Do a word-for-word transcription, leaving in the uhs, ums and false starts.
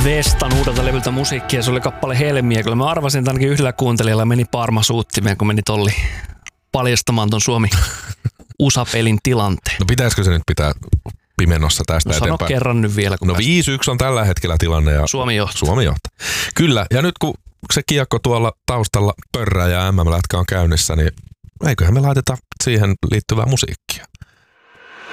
Vestan uudelta levyltä musiikkia, se oli kappale Helmiä. Kyllä mä arvasin, että ainakin yhdellä kuuntelijalla meni parma suuttimeen, kun meni Tolli paljastamaan ton Suomi-U S A-pelin tilanteen. No pitäisikö se nyt pitää pimenossa tästä no, sano eteenpäin? Kerran nyt vielä. Kun no viisi yksi on tällä hetkellä tilanne ja Suomi johtaa. Suomi johtaa. Kyllä, ja nyt kun se kiekko tuolla taustalla pörrää ja M M-lätkä on käynnissä, niin eiköhän me laiteta siihen liittyvää musiikkia.